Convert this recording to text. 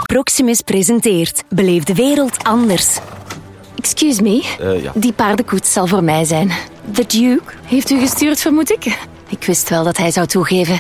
Proximus presenteert Beleef de wereld anders. Excuse me, Ja. die paardenkoets zal voor mij zijn. The Duke heeft u gestuurd, vermoed ik? Ik wist wel dat hij zou toegeven.